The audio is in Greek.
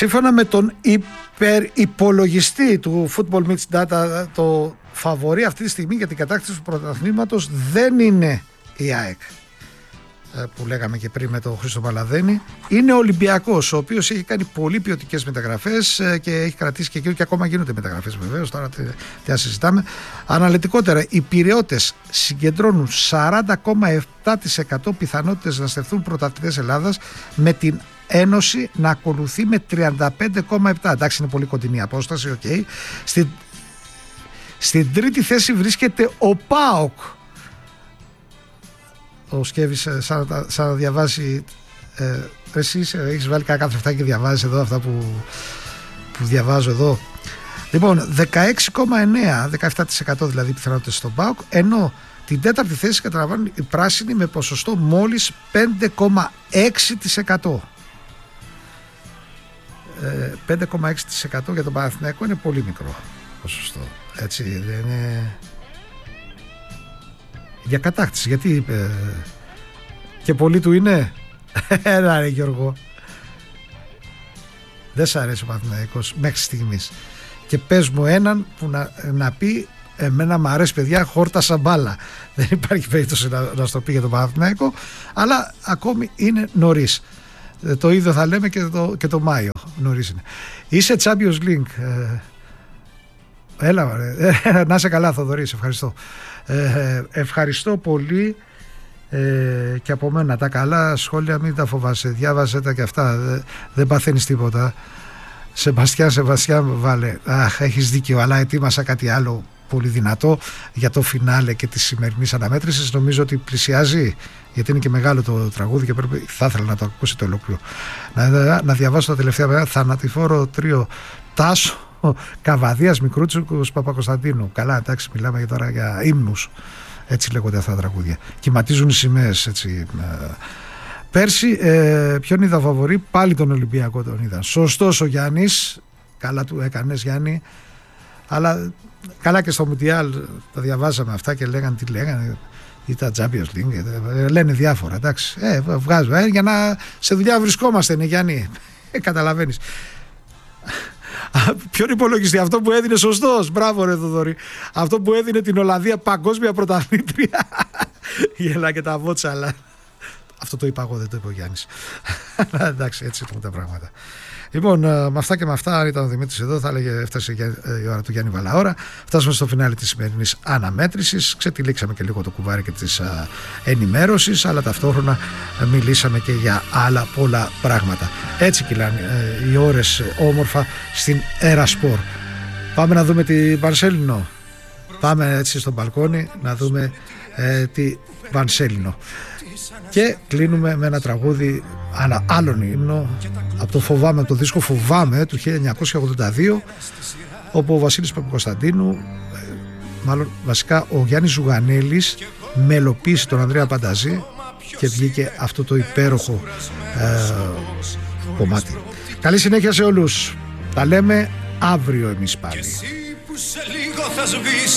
Σύμφωνα με τον υπολογιστή του Football Mitch Data, το φαβορί αυτή τη στιγμή για την κατάκτηση του πρωταθλήματος δεν είναι η ΑΕΚ, που λέγαμε και πριν με τον Χρήστο Παλαδένη. Είναι ο Ολυμπιακός, ο οποίος έχει κάνει πολύ ποιοτικές μεταγραφές και έχει κρατήσει και εκείνο, και ακόμα γίνονται μεταγραφές βεβαίως, τώρα τι να συζητάμε. Αναλυτικότερα, οι Πειραιώτες συγκεντρώνουν 40,7% πιθανότητες να στεφθούν πρωταθλητές Ελλάδας, με την Ένωση να ακολουθεί με 35,7%. Εντάξει, είναι πολύ κοντινή απόσταση, okay. Στην τρίτη θέση βρίσκεται ο ΠΑΟΚ. Ο Σκέβης σαν να διαβάζει, εσύ έχεις βάλει κάνα καθρεφτάκι και διαβάζεις εδώ αυτά που διαβάζω εδώ. Λοιπόν, 16,9-17% δηλαδή πιθανότητες στον ΠΑΟΚ, ενώ την τέταρτη θέση καταλαμβάνουν οι πράσινοι με ποσοστό μόλις 5,6%. 5,6% για τον Παναθηναϊκό είναι πολύ μικρό ποσοστό. Έτσι δεν είναι για κατάκτηση, γιατί και πολύ του είναι. Έλα ρε Γιώργο, δεν σ' αρέσει ο Παναθηναϊκός μέχρι στιγμής, και πες μου έναν που να πει εμένα μ' αρέσει παιδιά, χόρτασα μπάλα. Δεν υπάρχει περίπτωση να στο πει για τον Παναθηναϊκό, αλλά ακόμη είναι νωρίς. Το ίδιο θα λέμε και το Μάιο. Νωρίς είναι. Είσαι Champions League. Έλα να είσαι καλά Θοδωρή, σε ευχαριστώ. Ευχαριστώ πολύ και από μένα. Τα καλά σχόλια μην τα φοβάσαι, διάβασέ τα και αυτά, δεν παθαίνεις τίποτα. Σεμπαστιάν βάλε. Αχ, έχεις δίκιο, αλλά ετοίμασα κάτι άλλο πολύ δυνατό για το φινάλε και της σημερινής αναμέτρησης. Νομίζω ότι πλησιάζει, γιατί είναι και μεγάλο το τραγούδι και θα ήθελα να το ακούσετε ολόκληρο. Να διαβάσω τα τελευταία μέρα. Θανατηφόρο τρίο Τάσο Καβαδίας, Μικρούτσικος, Παπακοσταντίνου. Καλά, εντάξει, μιλάμε τώρα για ύμνους. Έτσι λέγονται αυτά τα τραγούδια. Κυματίζουν οι σημαίες, έτσι. Πέρσι, ποιον είδα φαβορί? Πάλι τον Ολυμπιακό τον είδα. Σωστός ο Γιάννης. Καλά του έκανες, Γιάννη. Αλλά καλά και στο Μουντιάλ τα διαβάζαμε αυτά και λέγανε τι λέγανε. Ή τα Champions League. Λένε διάφορα, εντάξει. Βγάζουμε. Για να σε δουλειά βρισκόμαστε, είναι Γιάννη. Καταλαβαίνεις. Ποιον υπολογιστή? Αυτό που έδινε σωστός. Μπράβο ρε Θοδωρή. Αυτό που έδινε την Ολλανδία παγκόσμια πρωταθλήτρια. Γελά και τα βότσαλα. Αυτό το είπα εγώ, δεν το είπε ο Γιάννης. Εντάξει, έτσι ήταν τα πράγματα. Λοιπόν, με αυτά και με αυτά, αν ήταν ο Δημήτρης εδώ, θα έλεγε έφτασε η ώρα του Γιάννη Βαλαώρα. Φτάσαμε στο φινάλι της σημερινής αναμέτρησης. Ξετυλίξαμε και λίγο το κουβάρι και της ενημέρωσης, αλλά ταυτόχρονα μιλήσαμε και για άλλα πολλά πράγματα. Έτσι κυλάνε οι ώρες όμορφα στην Ερασπορ. Πάμε να δούμε τη Πανσέλινο. Πάμε έτσι στο μπαλκόνι να δούμε τη Πανσέλινο. Και κλείνουμε με ένα τραγούδι άλλον ύμνο από το Φοβάμαι, από το δίσκο Φοβάμαι του 1982, όπου ο Βασίλης Παπακοσταντίνου, μάλλον βασικά ο Γιάννης Ζουγανέλης, μελοποίησε τον Ανδρέα Πανταζή και βγήκε αυτό το υπέροχο κομμάτι. Καλή συνέχεια σε όλους. Τα λέμε αύριο εμείς πάλι.